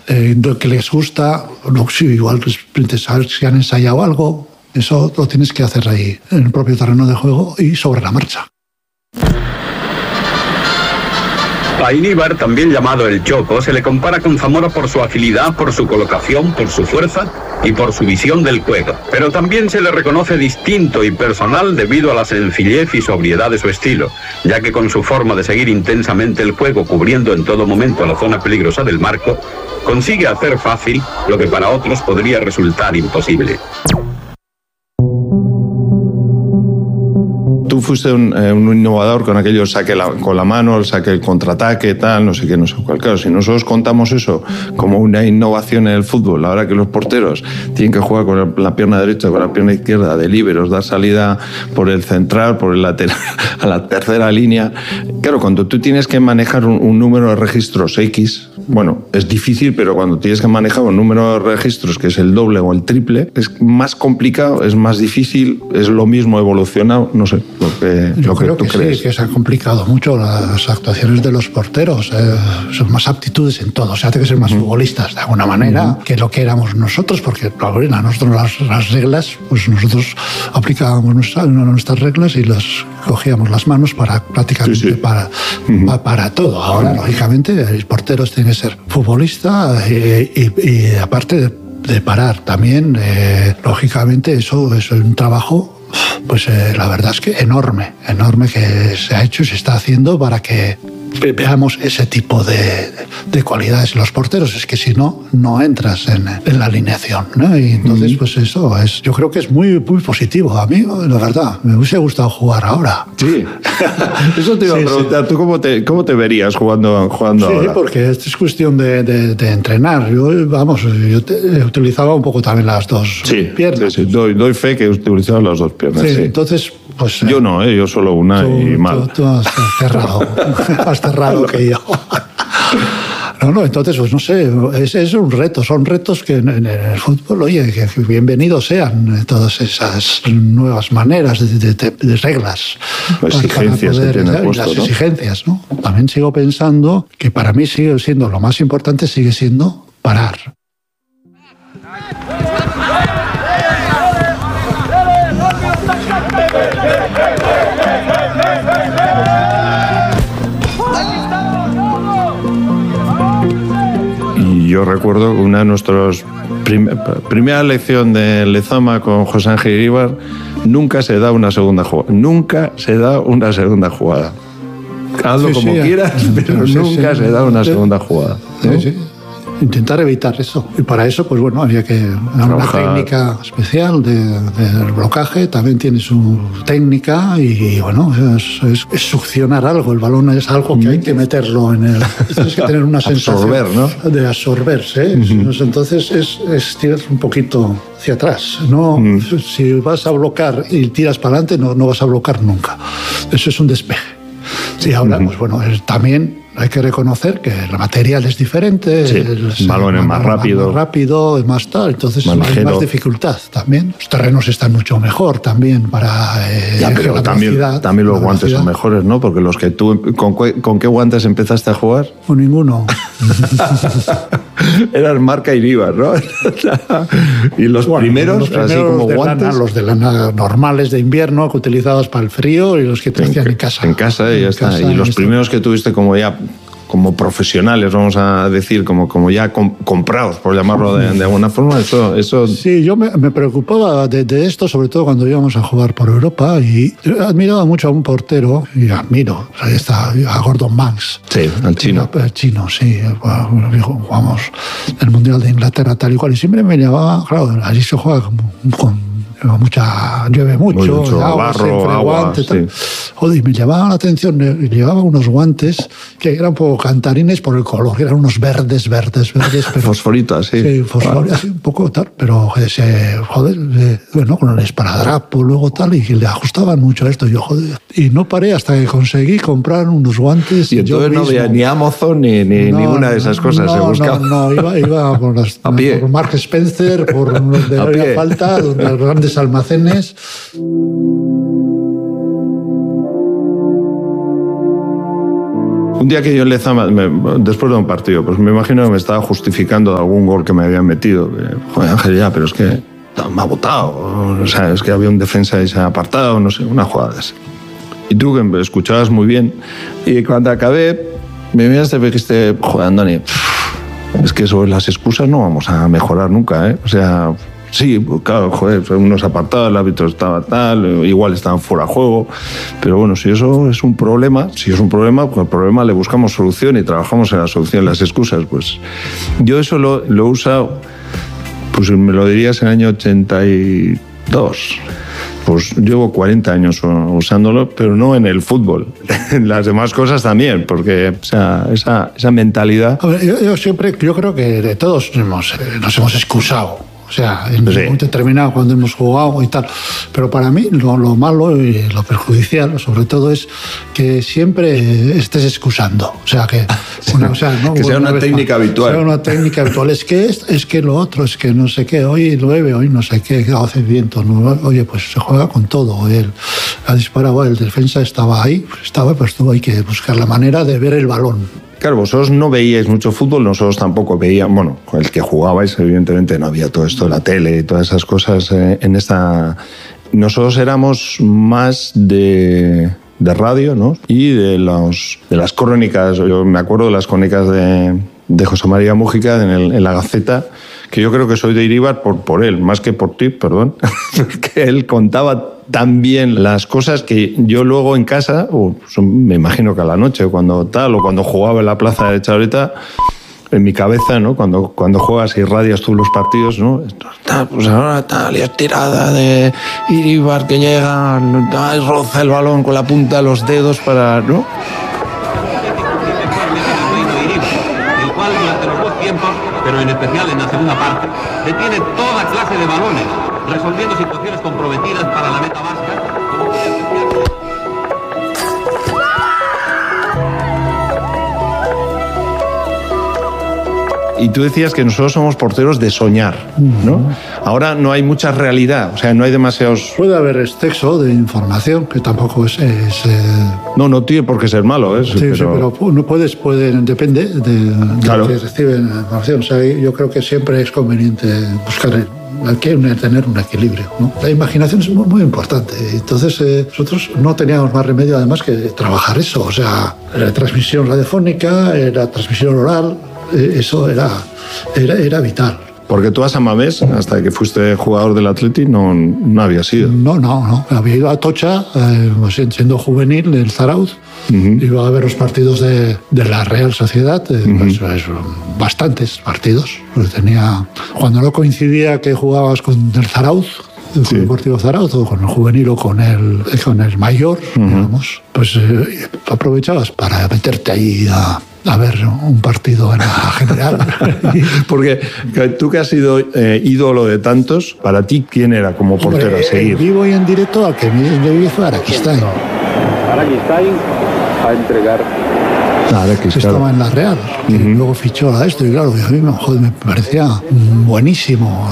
lo que les gusta, sí, igual saber si han ensayado algo, eso lo tienes que hacer ahí, en el propio terreno de juego y sobre la marcha. A Iníbar, también llamado el Choco, se le compara con Zamora por su agilidad, por su colocación, por su fuerza y por su visión del juego. Pero también se le reconoce distinto y personal debido a la sencillez y sobriedad de su estilo, ya que con su forma de seguir intensamente el juego, cubriendo en todo momento la zona peligrosa del marco, consigue hacer fácil lo que para otros podría resultar imposible. Tú fuiste un innovador con aquello, con la mano, saque el contraataque, tal, no sé qué, no sé cuál. Claro, si nosotros contamos eso como una innovación en el fútbol, ahora que los porteros tienen que jugar con la pierna derecha, con la pierna izquierda, de líberos, dar salida por el central, por el lateral, a la tercera línea. Claro, cuando tú tienes que manejar un número de registros X, bueno, es difícil, pero cuando tienes que manejar un número de registros que es el doble o el triple, es más complicado, es más difícil, es lo mismo evolucionado, no sé. Yo creo que sí, que se han complicado mucho las actuaciones de los porteros. Son más aptitudes en todo. O sea, hay que ser más futbolistas de alguna manera que lo que éramos nosotros, porque a nosotros las reglas, pues nosotros aplicábamos nuestras reglas y las cogíamos las manos para prácticamente para todo. Ahora, lógicamente, el portero tiene que ser futbolista y aparte de parar también, lógicamente, eso es un trabajo. Pues la verdad es que enorme que se ha hecho y se está haciendo para que veamos ese tipo de cualidades en los porteros. Es que si no entras en la alineación, ¿no? Y entonces, pues eso es, yo creo que es muy, muy positivo. A mí, la verdad, me hubiese gustado jugar ahora. Sí, eso te iba a preguntar. Sí. ¿Tú cómo te verías jugando sí, ahora? Sí, porque esto es cuestión de entrenar. Yo utilizaba un poco también las dos piernas. Sí. Doy fe que utilizaba las dos piernas. Sí. Entonces, pues... Yo no, yo solo una y mal. Tú has cerrado que yo. No, entonces, pues no sé, es un reto, son retos que en el fútbol, oye, que bienvenidos sean todas esas nuevas maneras de reglas. Exigencias para poder, que tiene puesto, las ¿no? exigencias, ¿no? También sigo pensando que para mí sigue siendo lo más importante, sigue siendo parar. Yo recuerdo una de nuestras primera lección de Lezama con José Ángel Iríbar, nunca se da una segunda jugada. Nunca se da una segunda jugada. Hazlo como quieras, pero nunca se da una segunda jugada, ¿no? Sí. Intentar evitar eso. Y para eso, pues bueno, había que dar una técnica especial del blocaje, también tiene su técnica y bueno, es succionar algo. El balón es algo que hay que meterlo en el... Tienes que tener una sensación de absorberse. Entonces es tirar un poquito hacia atrás. No, si vas a blocar y tiras para adelante, no vas a blocar nunca. Eso es un despeje. Sí, ahora, pues bueno, también hay que reconocer que el material es diferente, el balón es más rápido, es más tal, entonces más hay más dificultad también. Los terrenos están mucho mejor también para pero también los guantes son mejores, ¿no? Porque los que tú, ¿con qué guantes empezaste a jugar? Con ninguno. Eran marca Iríbar, ¿no? Y los primeros así como guantes. Los de lana normales de invierno que utilizabas para el frío y los que te hacían en casa. En casa y ya está. Y los primeros que tuviste como profesionales, vamos a decir, como ya comprados, por llamarlo de alguna forma, eso... Sí, yo me preocupaba de esto, sobre todo cuando íbamos a jugar por Europa, y admiraba mucho a un portero, y admiro, ahí está, a Gordon Banks. Sí, al chino. El chino, sí. Jugamos el Mundial de Inglaterra tal y cual, y siempre me llamaba, claro, allí se juega con llueve mucho barro, agua, tal. Joder, y me llamaba la atención, llevaba unos guantes que eran un poco cantarines por el color, eran unos verdes, pero fosforitas, sí, fosforitas, un poco tal, pero bueno, con el esparadrapo luego tal, y que le ajustaban mucho a esto, y no paré hasta que conseguí comprar unos guantes. Y entonces no había ni Amazon ni ninguna de esas cosas, se buscaba. No, iba por Mark Spencer, por donde había falta, donde los grandes almacenes. Un día que yo en Lezama, después de un partido, pues me imagino que me estaba justificando de algún gol que me habían metido. Joder, Ángel, ya, pero es que me ha botado. O sea, es que había un defensa y se ha apartado, no sé, una jugada de esa. Y tú, que me escuchabas muy bien, y cuando acabé, me miraste y me dijiste, joder, Andoni, es que sobre las excusas no vamos a mejorar nunca, ¿eh? O sea, sí, claro, joder, unos apartados, el árbitro estaba tal, igual estaban fuera de juego, pero bueno, si eso es un problema, pues al problema le buscamos solución y trabajamos en la solución. Las excusas, pues yo eso lo he usado, pues me lo dirías en el año 82. Pues llevo 40 años usándolo, pero no en el fútbol, en las demás cosas también, porque o sea, esa mentalidad... A ver, yo creo que de todos nos hemos excusado. O sea, en un momento determinado cuando hemos jugado y tal. Pero para mí lo malo y lo perjudicial, sobre todo, es que siempre estés excusando. O sea, que sea una técnica habitual. Sea una técnica habitual. Es que lo otro, es que no sé qué, hoy llueve, hoy no sé qué, hace viento. ¿No? Oye, pues se juega con todo. Él ha disparado, el defensa estaba ahí, pues tuvo que buscar la manera de ver el balón. Claro, vosotros no veíais mucho fútbol, nosotros tampoco veíamos, bueno, el que jugabais, evidentemente no había todo esto de la tele y todas esas cosas en esta... Nosotros éramos más de radio, ¿no? Y de las crónicas. Yo me acuerdo de las crónicas de José María Mújica en la Gaceta, que yo creo que soy de Iríbar por él, más que por ti, perdón, porque él contaba tan bien las cosas que yo luego en casa, me imagino que a la noche, cuando jugaba en la plaza de Chabreta, en mi cabeza, ¿no? Cuando juegas y radias tú los partidos, ¿no? Pues ahora tal, y es tirada de Iríbar que llega, roza el balón con la punta de los dedos para, ¿no? El cual durante los dos tiempos, pero en especial en la segunda parte, detiene toda clase de balones, resolviendo situaciones comprometidas para la meta vasca. Y tú decías que nosotros somos porteros de soñar, ¿no? Ahora no hay mucha realidad, o sea, no hay demasiados... Puede haber exceso de información, que tampoco es No tiene por qué ser malo, ¿eh? Sí, pero no depende de claro. Lo que reciben la información. O sea, yo creo que siempre es conveniente buscar... Hay que tener un equilibrio, ¿no? La imaginación es muy, muy importante. Entonces, nosotros no teníamos más remedio, además, que trabajar eso. O sea, la transmisión radiofónica, la transmisión oral... Eso era vital. Porque tú a San Mamés, hasta que fuiste jugador del Atleti, no había sido. No. Había ido a Tocha, siendo juvenil, del Zarauz. Iba a ver los partidos de la Real Sociedad, bastantes partidos. Cuando no coincidía que jugabas con el Zarauz, el Club Deportivo Zarauz, o con el juvenil o con el mayor, digamos, pues aprovechabas para meterte ahí a ver un partido en la general. Porque tú que has sido ídolo de tantos, para ti, ¿quién era como portero a seguir? En vivo y en directo, al que me vi fue Araquistain. Araquistain a entregar. Estaba en la Real, y luego fichó a esto, y claro, a mí me parecía buenísimo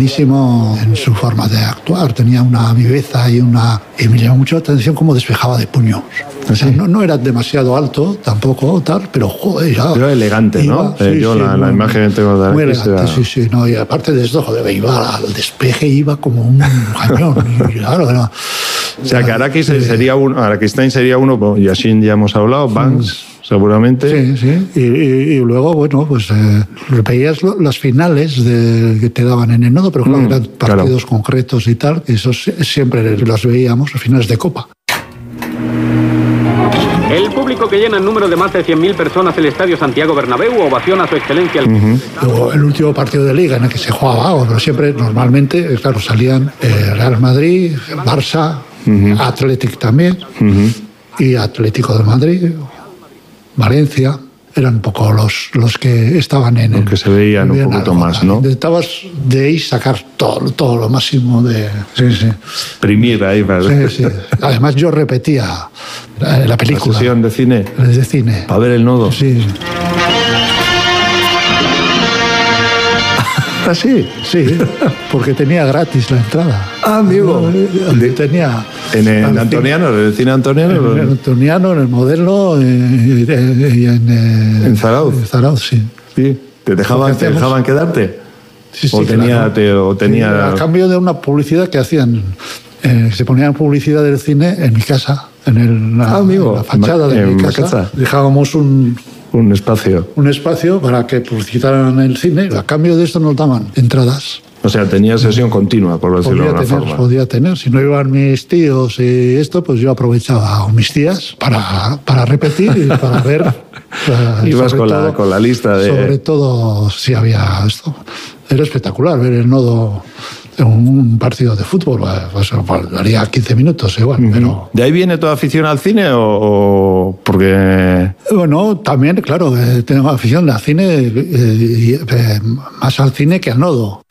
en su forma de actuar. Tenía una viveza y me llamó mucho la atención cómo despejaba de puños. O sea, no era demasiado alto tampoco, tal, pero joder, era elegante, ¿no? Yo la imagen tengo de muy elegante, sí, no, y aparte de esto, joder, iba al despeje, iba como un cañón, y claro, era... O sea, que Araquistain sería uno, y así ya hemos hablado, Banks... Seguramente. Sí. Y luego, bueno, pues veías las finales que te daban en el nodo, pero claro, eran partidos concretos y tal, que esos siempre los veíamos, las finales de Copa. El público que llena en número de más de 100.000 personas el Estadio Santiago Bernabéu ovaciona a su excelencia. Luego, el último partido de Liga en el que se jugaba, pero siempre, normalmente, claro, salían Real Madrid, Barça, Athletic también, y Atlético de Madrid... Valencia, eran un poco los que estaban en el... que se veían un poquito más, ¿no? Intentabas de ahí sacar todo lo máximo de... Sí. Exprimir ahí. Sí. Además yo repetía la película. ¿La sesión de cine? De cine. ¿Para ver el nodo? Sí. ¿Ah, sí? Sí, porque tenía gratis la entrada. Ah, amigo. Tenía... ¿En el Antoniano? ¿En el cine Antoniano? En el Antoniano, en el Moderno y en Zarauz. En Zarauz, sí. Sí. ¿Te dejaban quedarte? Sí, ¿O tenía... A cambio de una publicidad que hacían, se ponían publicidad del cine en mi casa, en la fachada de mi casa. Dejábamos un espacio para que publicitaran el cine. A cambio de esto nos daban entradas. O sea, tenía sesión continua, por decirlo de alguna forma. Podía tener. Si no iban mis tíos y esto, pues yo aprovechaba, o mis tías, para repetir y para ver. Ibas con la lista de... Sobre todo si había esto. Era espectacular ver el Nodo en un partido de fútbol. Pues, daría 15 minutos igual, pero... ¿De ahí viene toda afición al cine o porque...? Bueno, también, claro, tengo afición al cine, más al cine que al Nodo.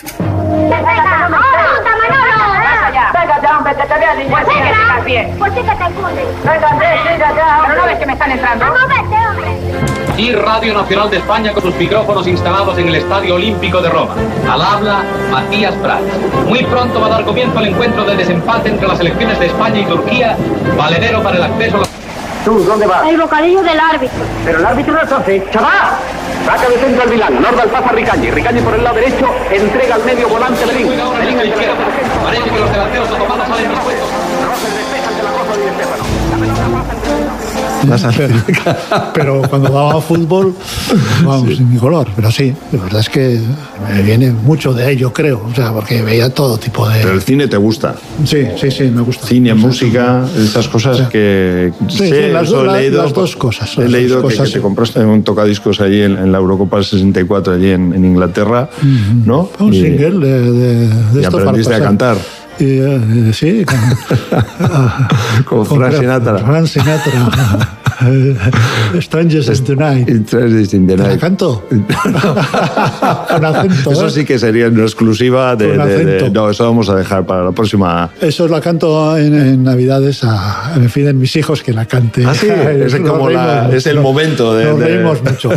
¿Por qué te confundes? Pero no ves que me están entrando. Y Radio Nacional de España con sus micrófonos instalados en el Estadio Olímpico de Roma. Al habla, Matías Prats. Muy pronto va a dar comienzo el encuentro de desempate entre las selecciones de España y Turquía, valedero para el acceso a la... ¿Tú dónde vas? El bocadillo del árbitro. Pero el árbitro no es hace. ¡Chaval! Saca de centro al Milán, Norda al pasa a Ricañi. Ricañi por el lado derecho, entrega al medio volante Belín. Belín al izquierdo. Parece que los delanteros otomanos salen dispuestos. No se despejan de la cosa de Estefano. La pelota pasa entre... Pero cuando daba fútbol, vamos, sin mi color. Pero sí, la verdad es que me viene mucho de ello, creo. O sea, porque veía todo tipo de... Pero el cine te gusta. Sí, me gusta. Cine, música, estas cosas que... Sí, las dos cosas. He leído que te compraste un tocadiscos allí en la Eurocopa del 64, allí en Inglaterra, ¿no? Un single de y esto aprendiste a cantar. Sí, con Frank Sinatra. Frank Sinatra. Strangers in the Night. Strangers in the Night. ¿La canto? Con acento. Eso sí que sería una exclusiva de... No, eso vamos a dejar para la próxima. Eso la canto en Navidades me piden mis hijos que la cante. Ah, sí, es el momento de... Nos reímos mucho.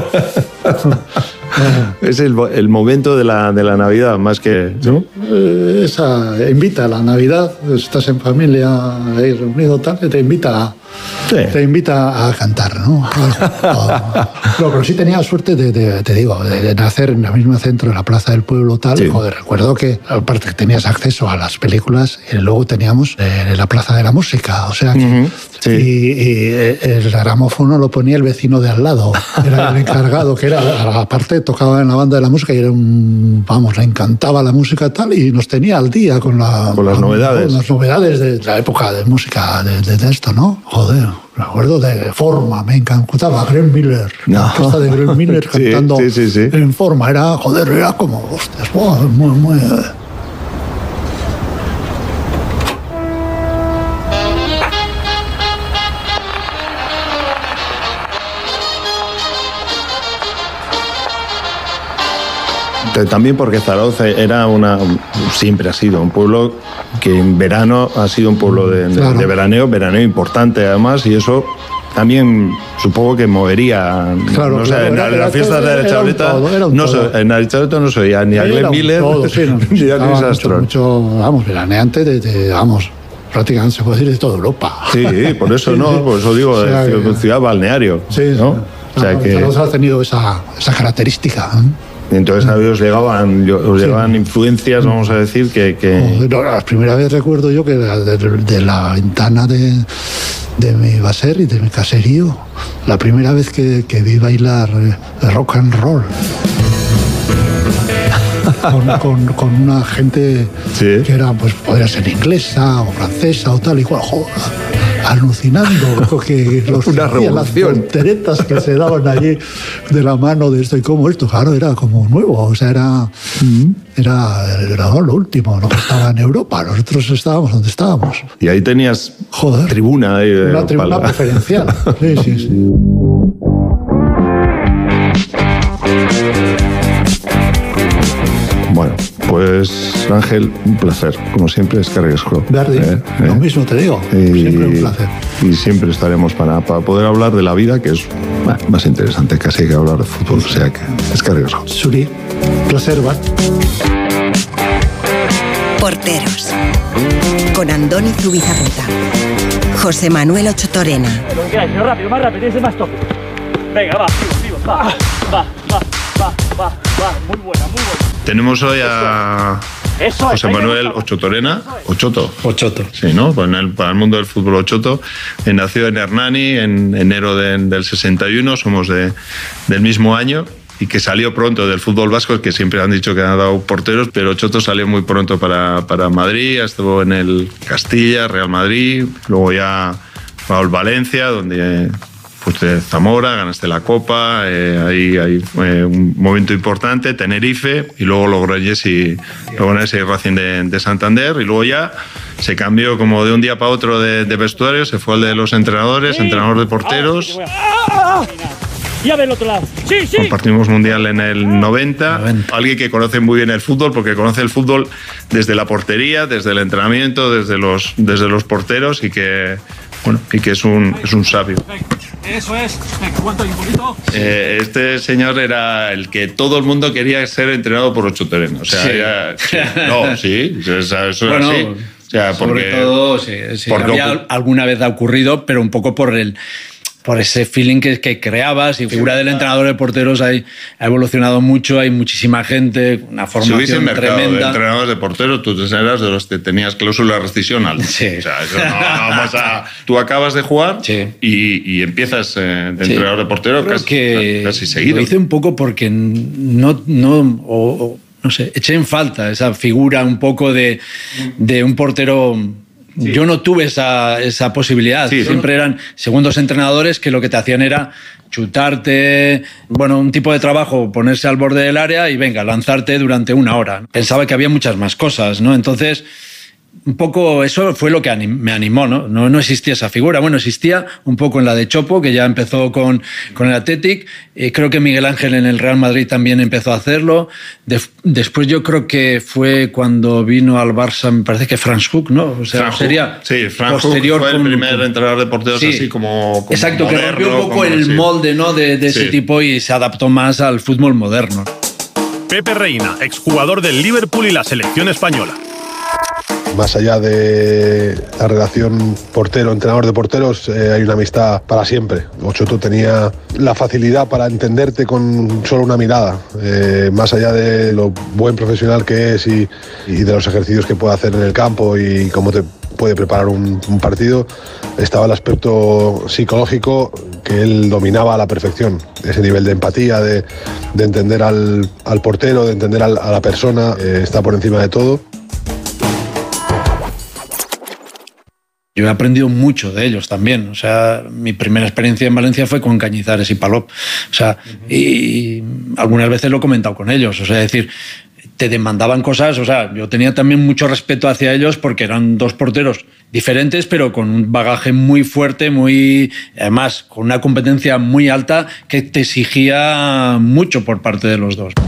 Es el momento de la Navidad, más que... ¿no? Invita a la Navidad, estás en familia ahí reunido, tal, te invita a cantar, ¿no? Pero sí tenía suerte de nacer en el mismo centro de la Plaza del Pueblo, tal. Sí. Joder, recuerdo que aparte que tenías acceso a las películas y luego teníamos la Plaza de la Música, o sea que... Sí. Y el gramófono lo ponía el vecino de al lado, era el encargado, que era, aparte tocaba en la banda de la música y era le encantaba la música tal, y nos tenía al día con las novedades. Con las novedades de la época de música, de esto, ¿no? Joder, me acuerdo de Forma, me encantaba Glenn Miller, la orquesta de Glenn Miller cantando en Forma, era como, hostias, muy... También porque Zarauz siempre ha sido un pueblo que en verano ha sido un pueblo de veraneo importante además, y eso también supongo que movería. Claro, no sé, en las fiestas de la Chavaleta en la Chavaleta no se oía ni a Glenn Miller ni a Louis Armstrong. Mucho veraneante prácticamente se puede decir de toda Europa. Sí, por eso por eso digo, ciudad balneario. Sí, ¿no? O sea que Zarauz ha tenido esa característica. Entonces a os llegaban influencias, vamos a decir, que... La primera vez recuerdo yo que de la ventana de mi baser y de mi caserío, la primera vez que vi bailar rock and roll. Con una gente que era, pues podría ser inglesa o francesa o tal y cual. Alucinando que las volteretas que se daban allí de la mano de esto y como esto, claro, era como nuevo, o sea, era lo último, lo que estaba en Europa, nosotros estábamos donde estábamos. Y ahí tenías tribuna. Una tribuna preferencial, sí. Bueno, pues Ángel, un placer, como siempre, eskerrik Verdi, lo mismo te digo, siempre un placer. Y siempre estaremos para poder hablar de la vida, que es más interesante casi que hablar de fútbol, o sea que eskerrik asko. Suri, placer, va. Porteros. Con Andoni Zubizarreta. José Manuel Ochotorena. Lo que quieras, pero rápido, más rápido, ese más toque. Venga, va, tío, va. Muy buena. Tenemos hoy a José Manuel Ochotorena. Ochoto. Sí, ¿no? Para el mundo del fútbol Ochoto. Nació en Hernani en enero del 61, somos del mismo año. Y que salió pronto del fútbol vasco, que siempre han dicho que han dado porteros, pero Ochoto salió muy pronto para Madrid, estuvo en el Castilla, Real Madrid, luego ya Raúl Valencia, donde fuiste Zamora, ganaste la Copa, ahí fue un momento importante, Tenerife, y luego Logroñés y Racing de Santander, y luego ya se cambió como de un día para otro de vestuario, se fue al de los entrenadores, entrenador de porteros. Y a ver el otro lado. Sí. Compartimos mundial en el 90. Alguien que conoce muy bien el fútbol, porque conoce el fútbol desde la portería, desde el entrenamiento, desde los porteros y que es un sabio. Eso es. ¿Cuánto hay un poquito? Este señor era el que todo el mundo quería ser entrenado por Ochotorena. O sea, sí. Eso era así. O sea, sobre todo, sí, había alguna vez ha ocurrido, pero un poco por ese feeling que creabas, y la figura del entrenador de porteros ha evolucionado mucho, hay muchísima gente, una formación tremenda. De entrenadores de porteros, tú eras de los que tenías cláusula de rescisión alta. Sí. O sea, eso tú acabas de jugar y empiezas de entrenador de portero casi seguido. Lo hice un poco porque no sé, eché en falta esa figura un poco de un portero. Sí. Yo no tuve esa posibilidad. Sí, siempre eran segundos entrenadores que lo que te hacían era chutarte, un tipo de trabajo, ponerse al borde del área y venga, lanzarte durante una hora. Pensaba que había muchas más cosas, ¿no? Entonces, un poco eso fue lo que me animó, ¿no? No existía esa figura. Bueno, existía un poco en la de Chopo, que ya empezó con el Athletic. Creo que Miguel Ángel en el Real Madrid también empezó a hacerlo. Después yo creo que fue cuando vino al Barça, me parece que Franz Hook, ¿no? O sea, sería Franz Hook fue el primer entrenador de porteros así como exacto, moderno, que rompió un poco el molde, ¿no? de ese tipo y se adaptó más al fútbol moderno. Pepe Reina, exjugador del Liverpool y la selección española. Más allá de la relación portero-entrenador de porteros, hay una amistad para siempre. Ochoto tenía la facilidad para entenderte con solo una mirada. Más allá de lo buen profesional que es y de los ejercicios que puede hacer en el campo y cómo te puede preparar un partido, estaba el aspecto psicológico que él dominaba a la perfección. Ese nivel de empatía, de entender al portero, de entender a la persona, está por encima de todo. Yo he aprendido mucho de ellos también. O sea, mi primera experiencia en Valencia fue con Cañizares y Palop. O sea, y algunas veces lo he comentado con ellos. O sea, es decir, te demandaban cosas. O sea, yo tenía también mucho respeto hacia ellos porque eran dos porteros diferentes, pero con un bagaje muy fuerte, además, con una competencia muy alta que te exigía mucho por parte de los dos.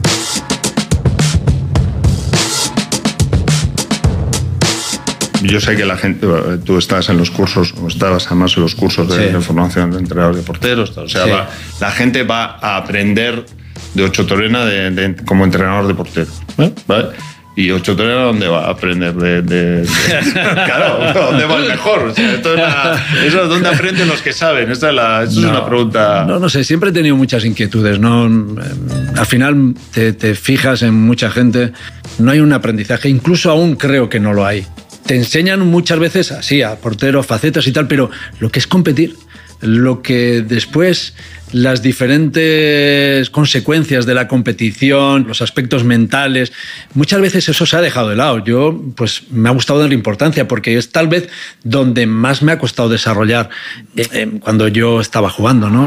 Yo sé que la gente, tú estás en los cursos, o estabas además en los cursos de formación de entrenadores de porteros, o sea, la gente va a aprender de Ochotorena como entrenador de porteros, ¿vale? ¿Y Ochotorena dónde va a aprender? Claro, ¿dónde va el mejor? O sea, eso es donde aprenden los que saben. Eso es una pregunta. No sé, siempre he tenido muchas inquietudes, ¿no? Al final te fijas en mucha gente, no hay un aprendizaje, incluso aún creo que no lo hay. Te enseñan muchas veces así a porteros, facetas y tal, pero lo que es competir, lo que después las diferentes consecuencias de la competición, los aspectos mentales, muchas veces eso se ha dejado de lado. Yo, pues, me ha gustado darle importancia porque es tal vez donde más me ha costado desarrollar cuando yo estaba jugando, ¿no?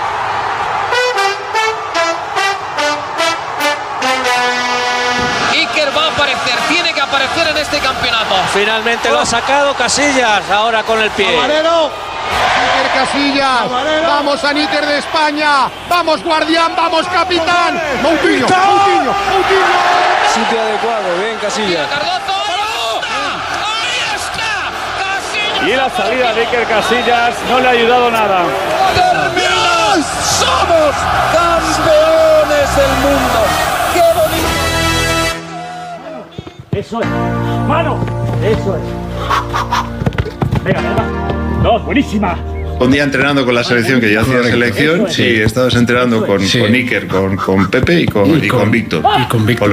Finalmente lo ha sacado Casillas, ahora con el pie. Camarero, Níker Casillas, vamos a Níker de España, vamos guardián, vamos capitán. Moutinho. Sitio adecuado, bien Casillas. Y la salida de Iker Casillas no le ha ayudado nada. ¡Terminamos! ¡Somos campeones del mundo! ¡Qué bonito! Eso es. ¡Mano! Eso es. Venga, venga. 2, buenísima. Un día entrenando con la selección, que yo hacía selección, sí, estabas entrenando con Iker, con Pepe y con Víctor. Y con Víctor.